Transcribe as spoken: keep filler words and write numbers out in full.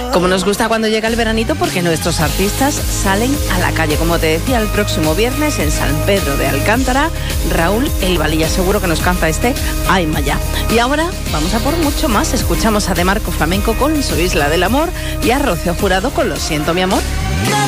Como nos gusta cuando llega el veranito, porque nuestros artistas salen a la calle. Como te decía, el próximo viernes en San Pedro de Alcántara, Raúl El Valilla. Seguro que nos canta este Ay Maya. Y ahora vamos a por mucho más. Escuchamos a De Marco Flamenco con Su Isla del Amor y a Rocío Jurado con Lo siento, mi amor.